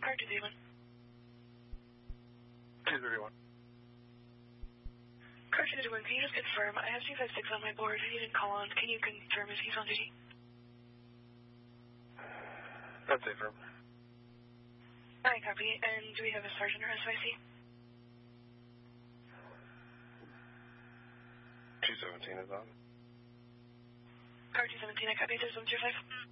Car 231. 231. Car 231, can you just confirm? I have 256 on my board. If you didn't call on, can you confirm if he's on duty? That's it, firm. Alright, copy. And do we have a sergeant or SYC? 217 is on. Car 217, I copy. There's 125.